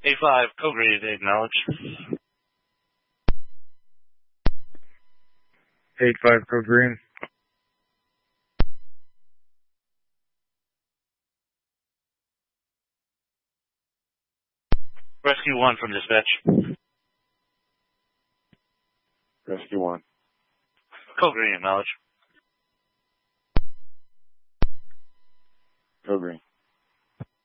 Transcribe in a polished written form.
A5, code green, acknowledge. 8-5, code green. Rescue 1 from dispatch. Rescue 1. Code green, acknowledge. Code green.